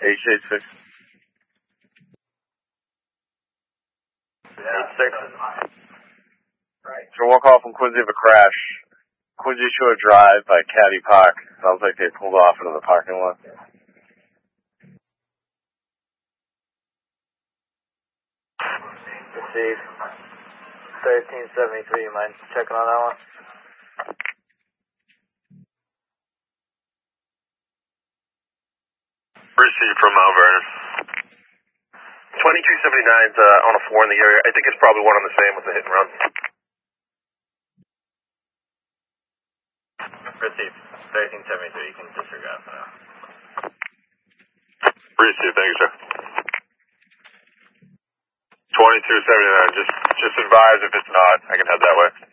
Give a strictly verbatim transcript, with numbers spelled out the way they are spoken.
H eight six. eight six. So one call from Quincy of a crash. Quincy Shore Drive by Caddy Park. Sounds like they pulled off into the parking lot. Received. thirteen seventy-three, you mind checking on that one? Received from Mount Vernon. twenty-two seventy-nine's uh, on a four in the area. I think it's probably one on the same with the hit and run. Received. thirteen seventy-three, you can disregard for now. Received, thank you, sir. twenty-two seventy-nine, just, just advise if it's not, I can head that way.